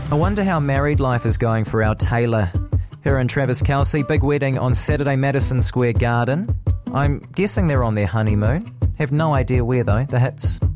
I wonder how married life is going for our Taylor. Her and Travis Kelce, big wedding on Saturday, Madison Square Garden. I'm guessing they're on their honeymoon. Have no idea where though. The hits.